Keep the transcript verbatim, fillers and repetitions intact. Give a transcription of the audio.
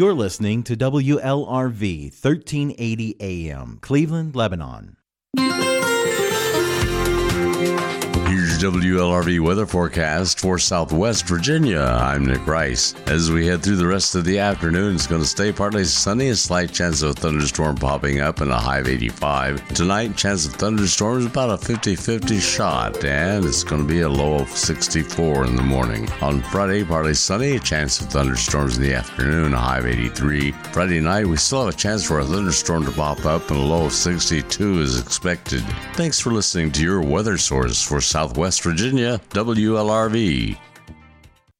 You're listening to W L R V thirteen eighty A M, Cleveland, Lebanon. Here's your W L R V weather forecast for Southwest Virginia. I'm Nick Rice. As we head through the rest of the afternoon, it's going to stay partly sunny, a slight chance of a thunderstorm popping up and a high of eighty-five. Tonight, chance of thunderstorms about a fifty-fifty shot, and it's going to be a low of sixty-four in the morning. On Friday, partly sunny, a chance of thunderstorms in the afternoon, a high of eighty-three. Friday night, we still have a chance for a thunderstorm to pop up and a low of sixty-two is expected. Thanks for listening to your weather source for Southwest Virginia, W L R V.